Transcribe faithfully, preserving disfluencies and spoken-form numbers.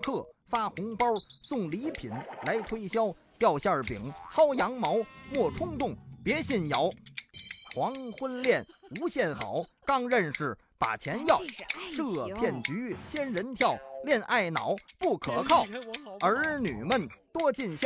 客，发红包，送礼品来推销，掉馅饼，薅羊毛，莫冲动，别信谣。黄昏恋无限好，刚认识把钱要，设骗局仙人跳，恋爱脑不可靠，儿女们多尽孝。